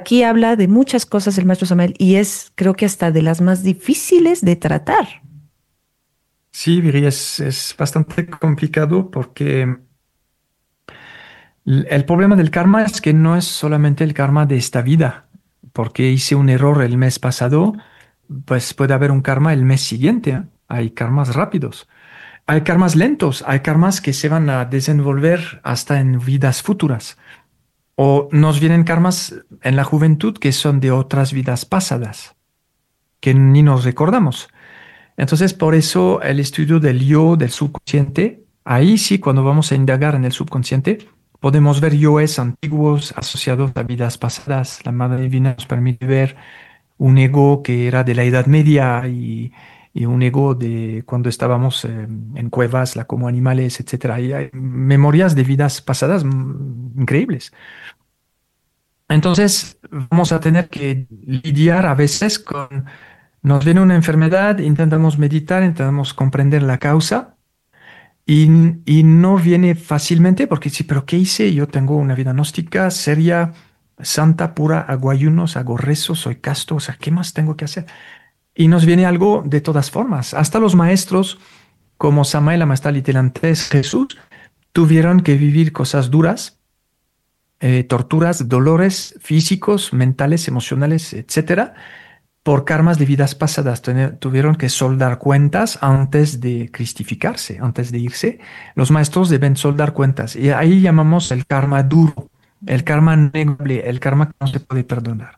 aquí habla de muchas cosas el maestro Samael y es, creo que hasta de las más difíciles de tratar. Sí, Viri, es bastante complicado porque el problema del karma es que no es solamente el karma de esta vida. Porque hice un error el mes pasado, pues puede haber un karma el mes siguiente, ¿eh? Hay karmas rápidos. Hay karmas lentos, hay karmas que se van a desenvolver hasta en vidas futuras. O nos vienen karmas en la juventud que son de otras vidas pasadas, que ni nos recordamos. Entonces, por eso el estudio del yo, del subconsciente, ahí sí, cuando vamos a indagar en el subconsciente, podemos ver yoes antiguos asociados a vidas pasadas. La Madre Divina nos permite ver un ego que era de la Edad Media y un ego de cuando estábamos en cuevas, la como animales, etcétera. Y hay memorias de vidas pasadas increíbles. Entonces, vamos a tener que lidiar a veces con, nos viene una enfermedad, intentamos meditar, intentamos comprender la causa y, y no viene fácilmente porque sí, pero ¿qué hice? Yo tengo una vida gnóstica, seria, santa, pura, hago ayunos, hago rezos, soy casto, o sea, ¿qué más tengo que hacer? Y nos viene algo de todas formas. Hasta los maestros como Samael Amastalitel Jesús tuvieron que vivir cosas duras, torturas, dolores físicos, mentales, emocionales, etcétera, por karmas de vidas pasadas. Tuvieron que soldar cuentas antes de cristificarse, antes de irse. Los maestros deben soldar cuentas. Y ahí llamamos el karma duro, el karma negable, el karma que no se puede perdonar.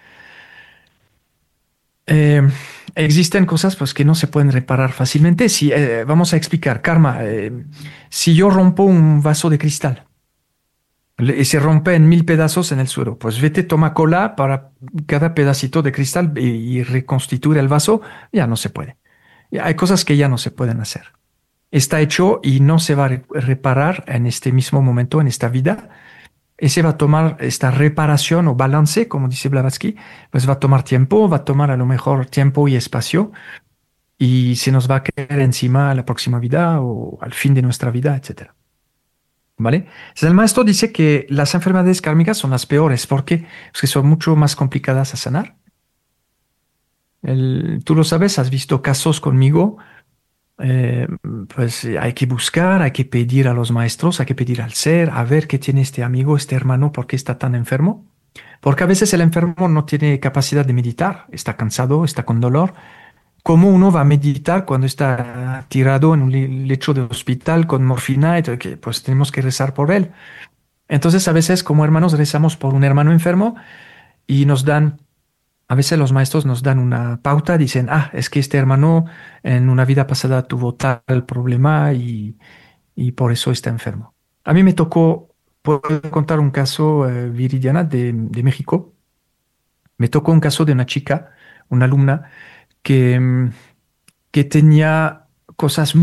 Eh, Existen cosas pues, que no se pueden reparar fácilmente. Si, vamos a explicar, karma. Si yo rompo un vaso de cristal, y se rompe en 1000 pedazos en el suelo. Pues vete, toma cola para cada pedacito de cristal y reconstituir el vaso. Ya no se puede. Hay cosas que ya no se pueden hacer. Está hecho y no se va a reparar en este mismo momento, en esta vida. Ese va a tomar esta reparación o balance, como dice Blavatsky, pues va a tomar tiempo, va a tomar a lo mejor tiempo y espacio y se nos va a caer encima a la próxima vida o al fin de nuestra vida, etcétera. ¿Vale? Entonces, el maestro dice que las enfermedades kármicas son las peores porque es que son mucho más complicadas a sanar. Tú lo sabes, has visto casos conmigo, eh, pues hay que buscar, hay que pedir a los maestros, hay que pedir al ser, a ver qué tiene este amigo, este hermano, por qué está tan enfermo. Porque a veces el enfermo no tiene capacidad de meditar, está cansado, está con dolor. ¿Cómo uno va a meditar cuando está tirado en un lecho de hospital con morfina? Pues tenemos que rezar por él. Entonces, a veces como hermanos rezamos por un hermano enfermo y nos dan, a veces los maestros nos dan una pauta, dicen, ah, es que este hermano en una vida pasada tuvo tal problema y por eso está enfermo. A mí me tocó, puedo contar un caso, Viridiana, de México. Me tocó un caso de una chica, una alumna, que, que tenía cosas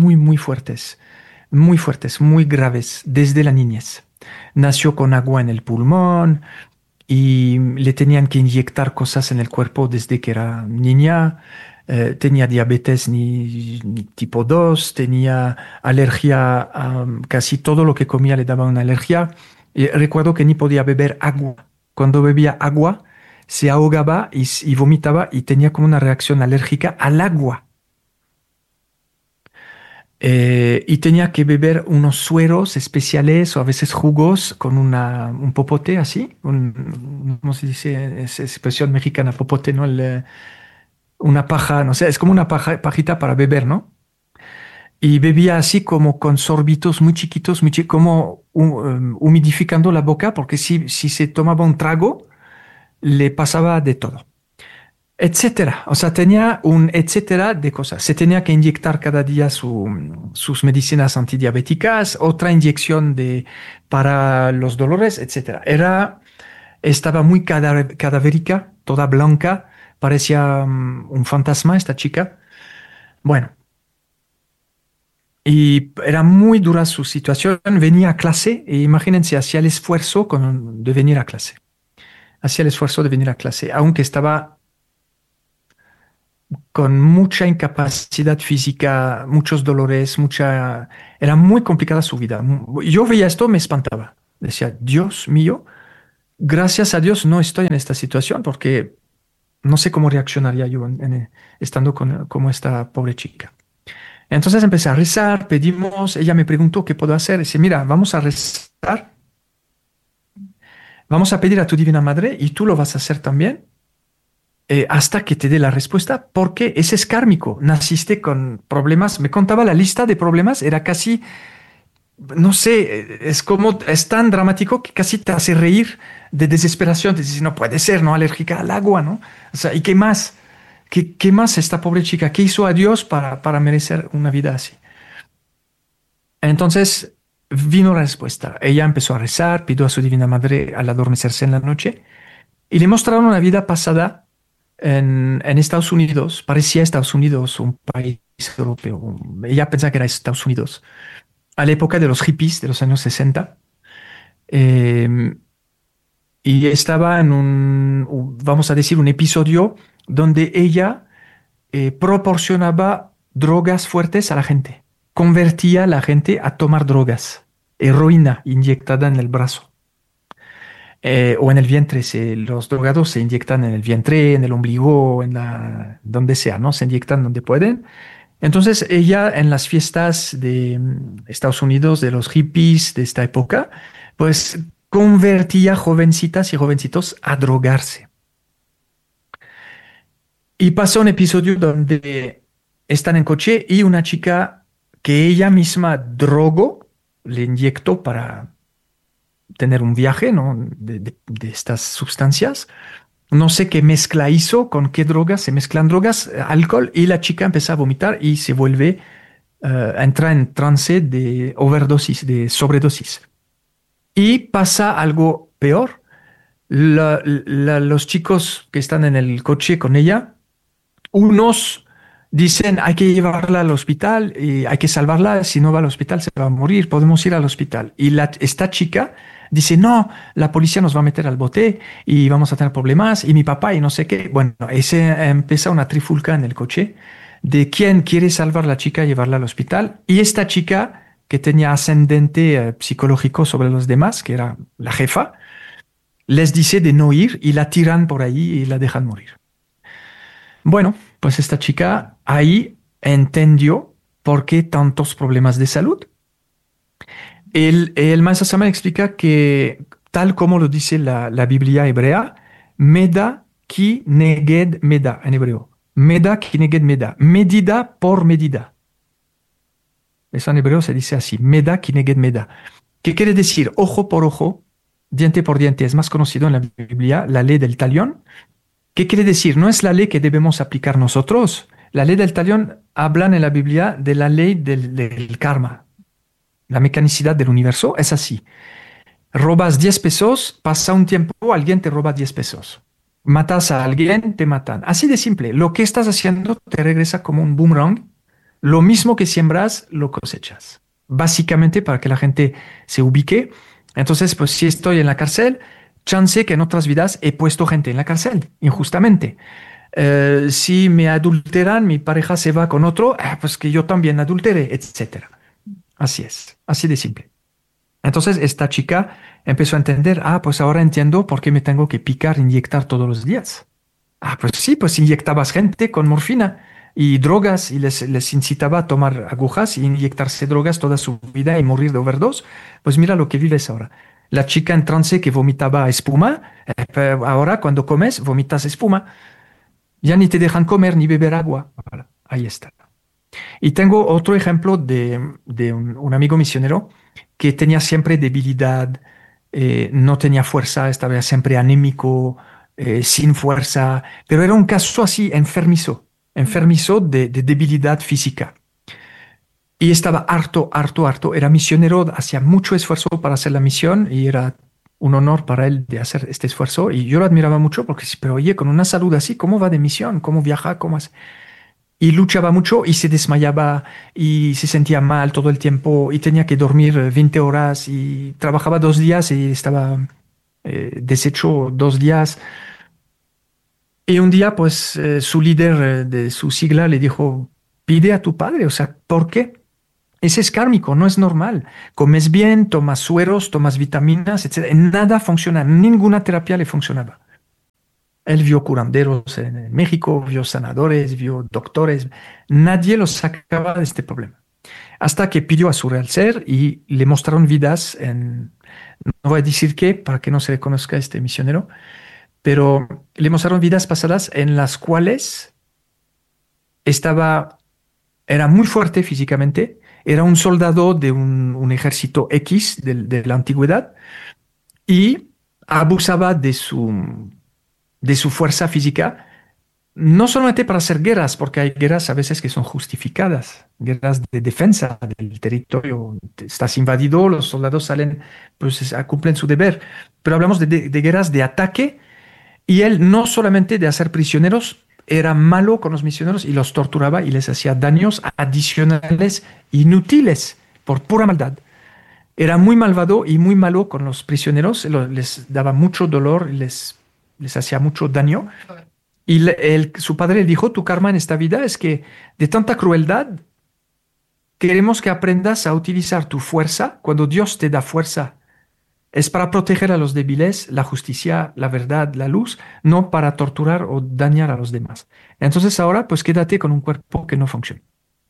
muy fuertes, muy graves desde la niñez. Nació con agua en el pulmón y le tenían que inyectar cosas en el cuerpo desde que era niña. Tenía diabetes ni tipo 2, tenía alergia a casi todo lo que comía le daba una alergia. Y recuerdo que ni podía beber agua. Cuando bebía agua, se ahogaba y vomitaba y tenía como una reacción alérgica al agua. Y tenía que beber unos sueros especiales o a veces jugos con un popote así, ¿cómo se dice? Es expresión mexicana, popote, ¿no? Una paja, no sé, es como una pajita para beber, ¿no? Y bebía así como con sorbitos muy chiquitos, como humidificando la boca, porque si se tomaba un trago, le pasaba de todo etcétera. O sea, tenía un etcétera de cosas. Se tenía que inyectar cada día sus medicinas antidiabéticas, otra inyección para los dolores, etcétera. Estaba muy cadavérica, toda blanca, parecía un fantasma esta chica. Bueno, y era muy dura su situación. Venía a clase e imagínense, hacía el esfuerzo de venir a clase. Hacía el esfuerzo de venir a clase, aunque estaba con mucha incapacidad física, muchos dolores, era muy complicada su vida. Yo veía esto, me espantaba. Decía, Dios mío, gracias a Dios no estoy en esta situación porque no sé cómo reaccionaría yo estando como esta pobre chica. Entonces empecé a rezar, pedimos, ella me preguntó qué puedo hacer. Dice, mira, vamos a rezar, vamos a pedir a tu Divina Madre y tú lo vas a hacer también hasta que te dé la respuesta, porque ese es kármico. Naciste con problemas, me contaba la lista de problemas, era casi, no sé, es como, es tan dramático que casi te hace reír de desesperación. Te dices, no puede ser, ¿no? Alérgica al agua, ¿no? O sea, ¿y qué más? ¿Qué más esta pobre chica? ¿Qué hizo a Dios para merecer una vida así? Entonces vino la respuesta. Ella empezó a rezar, pidió a su Divina Madre al adormecerse en la noche y le mostraron una vida pasada en Estados Unidos. Parecía Estados Unidos, un país europeo. Ella pensaba que era Estados Unidos. A la época de los hippies de los años 60. eh, y estaba en vamos a decir, un episodio donde ella proporcionaba drogas fuertes a la gente. Convertía a la gente a tomar drogas, heroína inyectada en el brazo o en el vientre. Los drogados se inyectan en el vientre, en el ombligo, donde sea, ¿no? Se inyectan donde pueden. Entonces ella en las fiestas de Estados Unidos, de los hippies de esta época, pues convertía jovencitas y jovencitos a drogarse. Y pasó un episodio donde están en coche y una chica que ella misma drogó, le inyectó para tener un viaje, ¿no? De estas sustancias. No sé qué mezcla hizo, con qué drogas, se mezclan drogas, alcohol, y la chica empieza a vomitar y se vuelve, entra en trance de overdosis, de sobredosis. Y pasa algo peor. Los chicos que están en el coche con ella, unos dicen hay que llevarla al hospital y hay que salvarla, si no va al hospital se va a morir, podemos ir al hospital. Y esta chica dice, no, la policía nos va a meter al bote y vamos a tener problemas y mi papá y no sé qué. Bueno, ese empieza una trifulca en el coche de quién quiere salvar a la chica y llevarla al hospital. Y esta chica que tenía ascendente psicológico sobre los demás, que era la jefa, les dice de no ir y la tiran por ahí y la dejan morir. Bueno, pues esta chica ahí entendió por qué tantos problemas de salud. El Maestro Sama explica que, tal como lo dice la Biblia hebrea, Meda ki neged meda en hebreo. Meda ki neged meda. Medida por medida. Eso en hebreo se dice así. Meda ki neged meda. ¿Qué quiere decir? Ojo por ojo, diente por diente. Es más conocido en la Biblia la ley del talión. ¿Qué quiere decir? No es la ley que debemos aplicar nosotros. La ley del talión hablan en la Biblia de la ley del karma. La mecanicidad del universo es así. Robas 10 pesos, pasa un tiempo, alguien te roba 10 pesos. Matas a alguien, te matan. Así de simple. Lo que estás haciendo te regresa como un boomerang. Lo mismo que siembras, lo cosechas. Básicamente para que la gente se ubique. Entonces, pues si estoy en la cárcel, chance que en otras vidas he puesto gente en la cárcel, injustamente. Si me adulteran, mi pareja se va con otro, pues que yo también adultere, etcétera. Así es, así de simple. Entonces esta chica empezó a entender, pues ahora entiendo por qué me tengo que picar, inyectar todos los días. Pues sí, pues inyectabas gente con morfina y drogas y les incitaba a tomar agujas y inyectarse drogas toda su vida y morir de overdose. Pues mira lo que vives ahora. La chica en trance que vomitaba espuma, pero ahora cuando comes vomitas espuma. Ya ni te dejan comer ni beber agua. Voilà, ahí está. Y tengo otro ejemplo de un amigo misionero que tenía siempre debilidad, no tenía fuerza, estaba siempre anémico, sin fuerza, pero era un caso así enfermizo, enfermizo de debilidad física. Y estaba harto, harto, harto. Era misionero, hacía mucho esfuerzo para hacer la misión y era un honor para él de hacer este esfuerzo. Y yo lo admiraba mucho porque, pero oye, con una salud así, ¿cómo va de misión? ¿Cómo viaja? ¿Cómo hace? Y luchaba mucho y se desmayaba y se sentía mal todo el tiempo y tenía que dormir 20 horas y trabajaba 2 días y estaba deshecho 2 días. Y un día, pues, su líder de su sigla le dijo, pide a tu padre, o sea, ¿por qué? Ese es kármico, no es normal. Comes bien, tomas sueros, tomas vitaminas, etc. Nada funciona, ninguna terapia le funcionaba. Él vio curanderos en México, vio sanadores, vio doctores. Nadie lo sacaba de este problema. Hasta que pidió a su real ser y le mostraron vidas en, no voy a decir qué, para que no se le conozca a este misionero, pero le mostraron vidas pasadas en las cuales estaba, era muy fuerte físicamente, era un soldado de un ejército X de la antigüedad y abusaba de su fuerza física, no solamente para hacer guerras, porque hay guerras a veces que son justificadas, guerras de defensa del territorio. Estás invadido, los soldados salen, pues cumplen su deber, pero hablamos de guerras de ataque y él no solamente de hacer prisioneros, era malo con los misioneros y los torturaba y les hacía daños adicionales inútiles por pura maldad. Era muy malvado y muy malo con los prisioneros, les daba mucho dolor y les hacía mucho daño. Y su padre le dijo, tu karma en esta vida es que de tanta crueldad queremos que aprendas a utilizar tu fuerza. Cuando Dios te da fuerza, es para proteger a los débiles, la justicia, la verdad, la luz, no para torturar o dañar a los demás. Entonces ahora, pues quédate con un cuerpo que no funciona.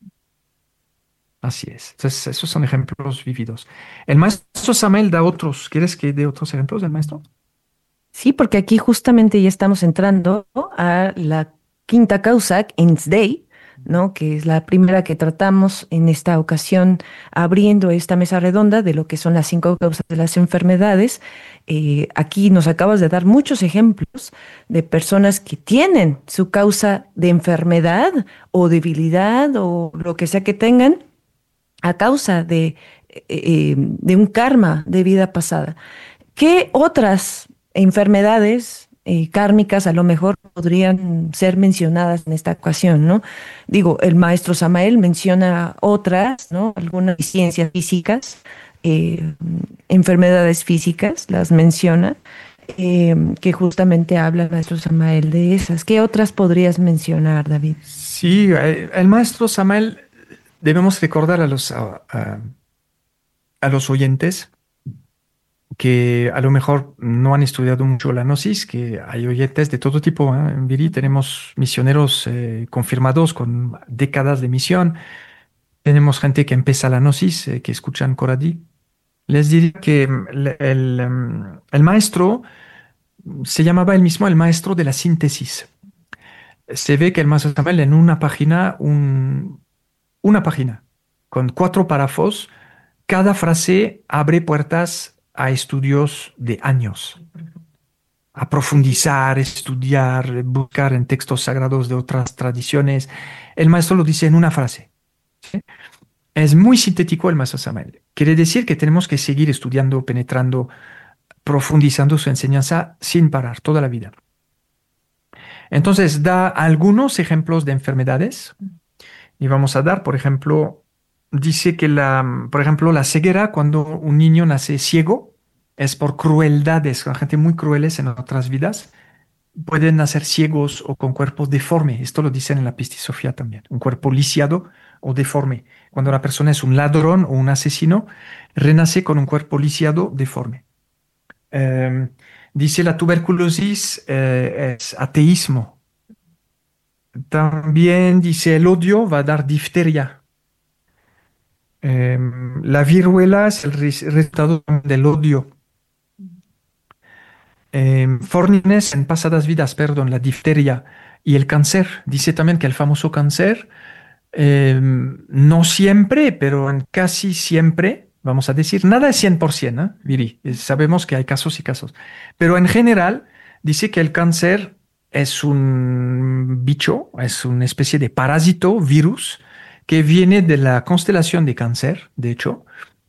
Así es. Entonces, esos son ejemplos vividos. El maestro Samael da otros. ¿Quieres que dé otros ejemplos del maestro? Sí, porque aquí justamente ya estamos entrando a la quinta causa, Ens Dei, ¿no? Que es la primera que tratamos en esta ocasión, abriendo esta mesa redonda de lo que son las 5 causas de las enfermedades. Aquí nos acabas de dar muchos ejemplos de personas que tienen su causa de enfermedad o debilidad o lo que sea que tengan a causa de un karma de vida pasada. ¿Qué otras enfermedades kármicas a lo mejor podrían ser mencionadas en esta ocasión, ¿no? Digo, el maestro Samael menciona otras, ¿no? Algunas ciencias físicas, eh, enfermedades físicas, las menciona, que justamente habla el maestro Samael de esas. ¿Qué otras podrías mencionar, David? Sí, el maestro Samael, debemos recordar a los oyentes que a lo mejor no han estudiado mucho la gnosis, que hay oyentes de todo tipo, ¿eh? En Viri tenemos misioneros confirmados con décadas de misión, tenemos gente que empieza la gnosis, que escuchan Coradi. Les diría que el maestro se llamaba él mismo el maestro de la síntesis. Se ve que el maestro Samuel en una página, una página con 4 párrafos, cada frase abre puertas a estudios de años, a profundizar, estudiar, buscar en textos sagrados de otras tradiciones. El maestro lo dice en una frase. ¿Sí? Es muy sintético el maestro Samuel. Quiere decir que tenemos que seguir estudiando, penetrando, profundizando su enseñanza sin parar toda la vida. Entonces da algunos ejemplos de enfermedades y vamos a dar, por ejemplo, dice que por ejemplo, la ceguera, cuando un niño nace ciego, es por crueldades, con gente muy crueles en otras vidas, pueden nacer ciegos o con cuerpo deforme. Esto lo dicen en la Pistisofía también, un cuerpo lisiado o deforme. Cuando la persona es un ladrón o un asesino, renace con un cuerpo lisiado deforme. Eh, dice la tuberculosis es ateísmo. También dice el odio va a dar difteria. La viruela es el resultado del odio. Fornines en pasadas vidas, perdón, la difteria y el cáncer. Dice también que el famoso cáncer, no siempre, pero en casi siempre, vamos a decir, nada es 100%, ¿eh? Viri, sabemos que hay casos y casos, pero en general dice que el cáncer es un bicho, es una especie de parásito, virus, que viene de la constelación de Cáncer, de hecho,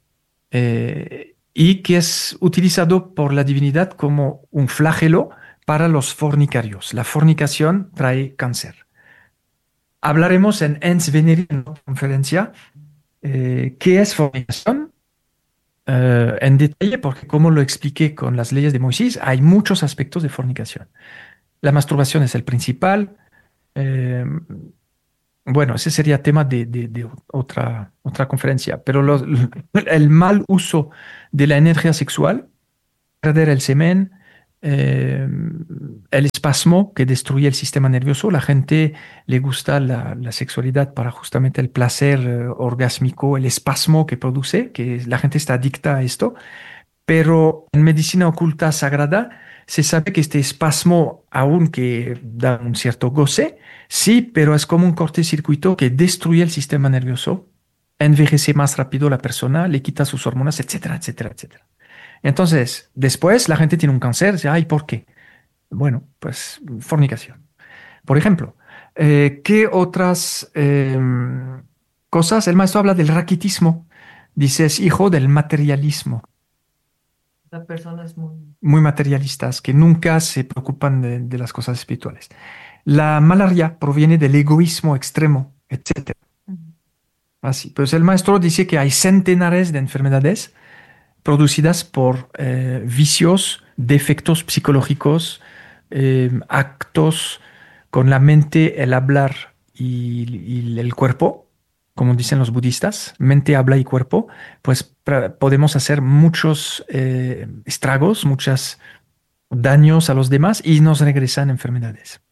y que es utilizado por la divinidad como un flagelo para los fornicarios. La fornicación trae cáncer. Hablaremos en Ens Veneri, en la conferencia, qué es fornicación en detalle, porque como lo expliqué con las leyes de Moisés, hay muchos aspectos de fornicación. La masturbación es el principal. bueno, ese sería tema de otra conferencia, pero el mal uso de la energía sexual, perder el semen, eh, el espasmo que destruye el sistema nervioso. La gente le gusta la sexualidad para justamente el placer orgásmico, el espasmo que produce, que la gente está adicta a esto. Pero en medicina oculta sagrada se sabe que este espasmo, aunque da un cierto goce, sí, pero es como un cortocircuito que destruye el sistema nervioso, envejece más rápido la persona, le quita sus hormonas, etcétera, etcétera, etcétera. Entonces, después la gente tiene un cáncer, dice, ay, ¿por qué? Bueno, pues fornicación. Por ejemplo, ¿qué otras cosas? El maestro habla del raquitismo. Dice, es hijo del materialismo. La persona es muy... Muy materialistas, que nunca se preocupan de las cosas espirituales. La malaria proviene del egoísmo extremo, etcétera. Así, pues el maestro dice que hay centenares de enfermedades producidas por vicios, defectos psicológicos, actos con la mente, el hablar y el cuerpo, como dicen los budistas, mente, habla y cuerpo, pues podemos hacer muchos estragos, muchos daños a los demás y nos regresan enfermedades.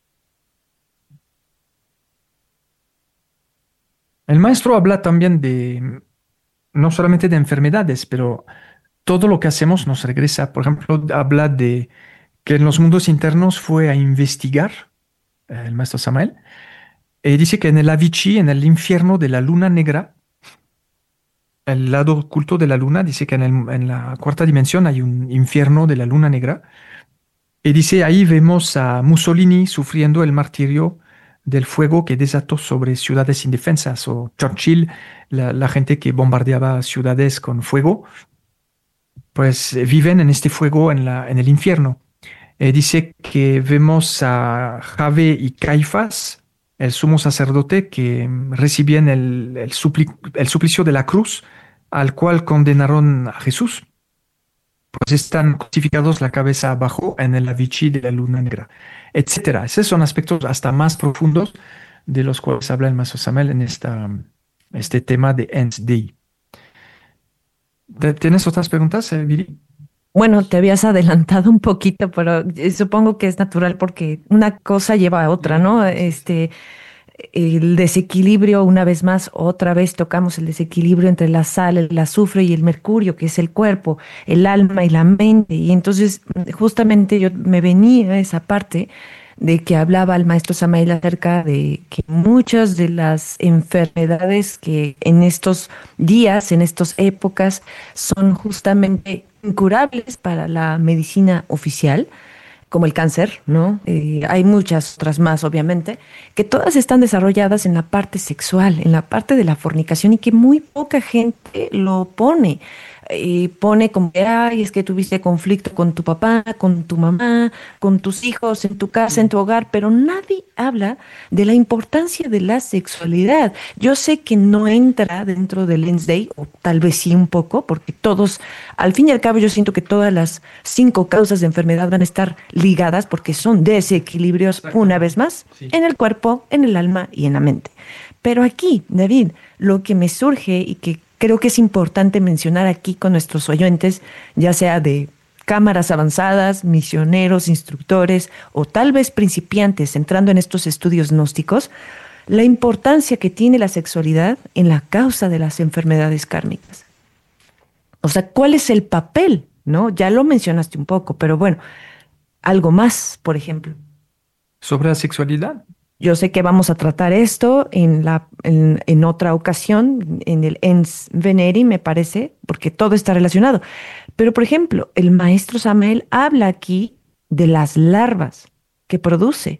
El maestro habla también de, no solamente de enfermedades, pero todo lo que hacemos nos regresa. Por ejemplo, habla de que en los mundos internos fue a investigar el maestro Samael. Dice que en el Avicii, en el infierno de la luna negra, el lado oculto de la luna, dice que en la cuarta dimensión hay un infierno de la luna negra. Y dice, ahí vemos a Mussolini sufriendo el martirio del fuego que desató sobre ciudades indefensas, o Churchill, la gente que bombardeaba ciudades con fuego, pues viven en este fuego en el infierno. Dice que vemos a Jave y Caifás, el sumo sacerdote, que recibían el suplicio de la cruz al cual condenaron a Jesús. Pues están crucificados la cabeza abajo en el Avicii de la luna negra, etcétera. Esos son aspectos hasta más profundos de los cuales habla el Maestro Samuel en este tema de Ens Dei. ¿Tienes otras preguntas, Viri? Bueno, te habías adelantado un poquito, pero supongo que es natural porque una cosa lleva a otra, ¿no? El desequilibrio, una vez más, otra vez tocamos el desequilibrio entre la sal, el azufre y el mercurio, que es el cuerpo, el alma y la mente. Y entonces, justamente yo me venía a esa parte de que hablaba el maestro Samael acerca de que muchas de las enfermedades que en estos días, en estas épocas, son justamente incurables para la medicina oficial, como el cáncer, ¿no? Hay muchas otras más, obviamente, que todas están desarrolladas en la parte sexual, en la parte de la fornicación y que muy poca gente lo pone. Pone como que, ay, es que tuviste conflicto con tu papá, con tu mamá, con tus hijos, en tu casa, en tu hogar, pero nadie habla de la importancia de la sexualidad. Yo sé que no entra dentro del Lens Day, o tal vez sí un poco, porque todos, al fin y al cabo, yo siento que todas las 5 causas de enfermedad van a estar ligadas porque son desequilibrios, una vez más, Sí. en el cuerpo, en el alma y en la mente. Pero aquí, David, lo que me surge y que creo que es importante mencionar aquí con nuestros oyentes, ya sea de cámaras avanzadas, misioneros, instructores o tal vez principiantes entrando en estos estudios gnósticos, la importancia que tiene la sexualidad en la causa de las enfermedades kármicas. O sea, ¿cuál es el papel? ¿No? Ya lo mencionaste un poco, pero bueno, algo más, por ejemplo. Sobre la sexualidad. Yo sé que vamos a tratar esto en otra ocasión, en el Ens Veneri, me parece, porque todo está relacionado. Pero, por ejemplo, el maestro Samael habla aquí de las larvas que produce.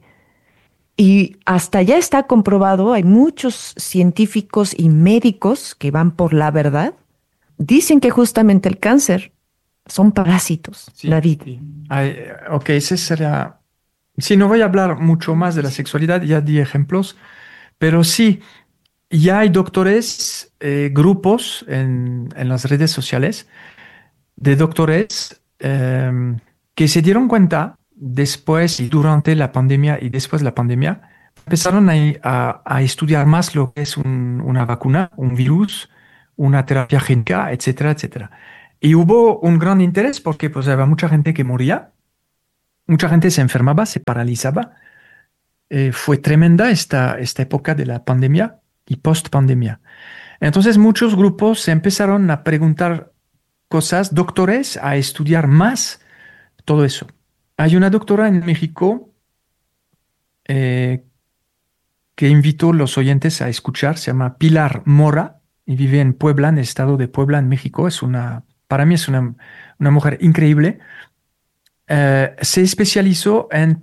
Y hasta ya está comprobado, hay muchos científicos y médicos que van por la verdad. Dicen que justamente el cáncer son parásitos, Sí, David. sí. Ay, ok, ese será... Sí, no voy a hablar mucho más de la sexualidad, ya di ejemplos, pero sí, ya hay doctores, grupos en las redes sociales de doctores que se dieron cuenta después y durante la pandemia y después de la pandemia empezaron a estudiar más lo que es una vacuna, un virus, una terapia génica, etcétera, etcétera. Y hubo un gran interés porque pues había mucha gente que moría, mucha gente se enfermaba, se paralizaba. Fue tremenda esta época de la pandemia y post-pandemia. Entonces muchos grupos se empezaron a preguntar cosas, doctores, a estudiar más todo eso. Hay una doctora en México eh, que invito a los oyentes a escuchar, se llama Pilar Mora y vive en Puebla, en el estado de Puebla, en México. Para mí es una mujer increíble. Se especializó en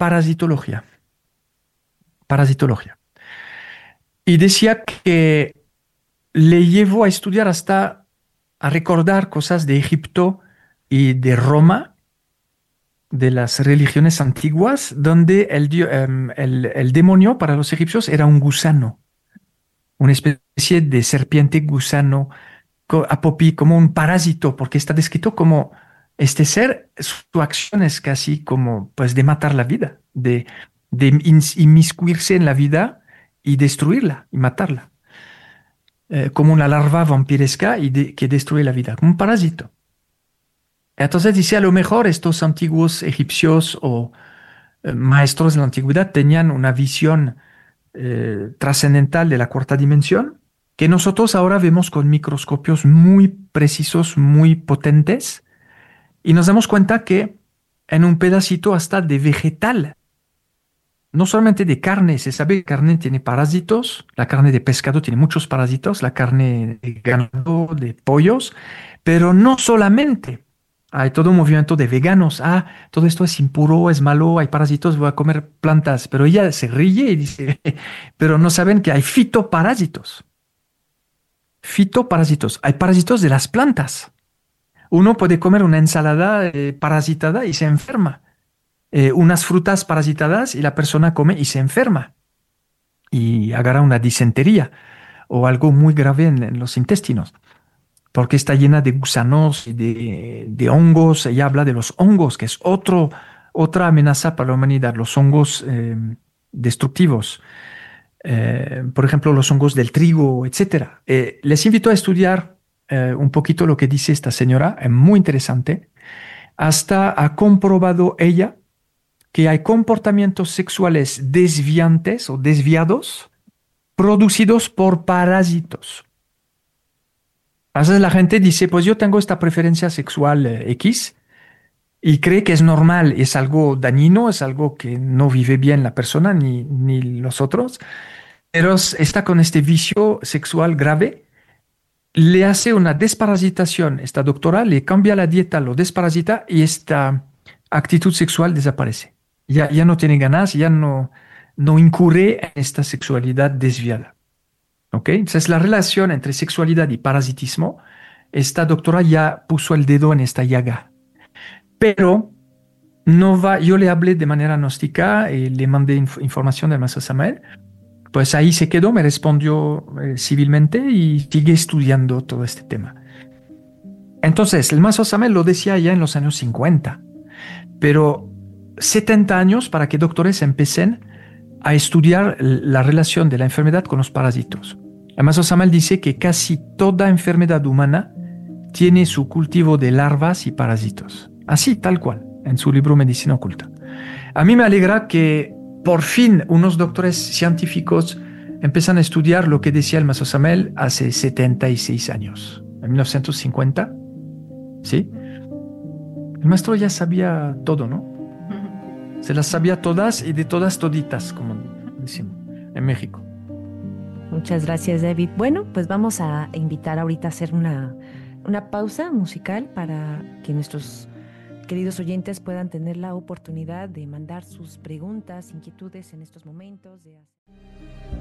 parasitología. Y decía que le llevó a estudiar hasta a recordar cosas de Egipto y de Roma, de las religiones antiguas, donde el demonio para los egipcios era un gusano, una especie de serpiente gusano, apopí, como un parásito, porque está descrito como este ser, su acción es casi como pues de matar la vida, de inmiscuirse en la vida y destruirla y matarla, como una larva vampiresca que destruye la vida, como un parásito. Entonces dice, a lo mejor estos antiguos egipcios o maestros de la antigüedad tenían una visión trascendental de la cuarta dimensión que nosotros ahora vemos con microscopios muy precisos, muy potentes, y nos damos cuenta que en un pedacito hasta de vegetal, no solamente de carne, se sabe que carne tiene parásitos, la carne de pescado tiene muchos parásitos, la carne de ganado, de pollos, pero no solamente. Hay todo un movimiento de veganos. Ah, todo esto es impuro, es malo, hay parásitos, voy a comer plantas. Pero ella se ríe y dice, pero no saben que hay fitoparásitos. Fitoparásitos. Hay parásitos de las plantas. Uno puede comer una ensalada parasitada y se enferma. Unas frutas parasitadas y la persona come y se enferma y agarra una disentería o algo muy grave en los intestinos, porque está llena de gusanos y de hongos. Ella habla de los hongos, que es otra amenaza para la humanidad, los hongos destructivos. Por ejemplo, los hongos del trigo, etcétera. Les invito a estudiar un poquito lo que dice esta señora, es muy interesante. Hasta ha comprobado ella que hay comportamientos sexuales desviantes o desviados producidos por parásitos. A veces la gente dice, pues yo tengo esta preferencia sexual X y cree que es normal, es algo dañino, es algo que no vive bien la persona ni los otros, pero está con este vicio sexual grave, le hace una desparasitación, esta doctora le cambia la dieta, lo desparasita y esta actitud sexual desaparece. Ya no tiene ganas, ya no incurre en esta sexualidad desviada. ¿Ok? Entonces la relación entre sexualidad y parasitismo, esta doctora ya puso el dedo en esta llaga. Pero no va, yo le hablé de manera gnóstica y le mandé información del maestro Samael. Pues ahí se quedó, me respondió civilmente y sigue estudiando todo este tema. Entonces, el maestro Samael lo decía ya en los años 50, pero 70 años para que doctores empiecen a estudiar la relación de la enfermedad con los parásitos. El maestro Samael dice que casi toda enfermedad humana tiene su cultivo de larvas y parásitos. Así, tal cual, en su libro Medicina Oculta. A mí me alegra que por fin unos doctores científicos empiezan a estudiar lo que decía el maestro Samael hace 76 años, en 1950. ¿Sí? El maestro ya sabía todo, ¿no? Se las sabía todas y de todas toditas, como decimos en México. Muchas gracias, David. Bueno, pues vamos a invitar ahorita a hacer una pausa musical para que nuestros queridos oyentes puedan tener la oportunidad de mandar sus preguntas, inquietudes en estos momentos.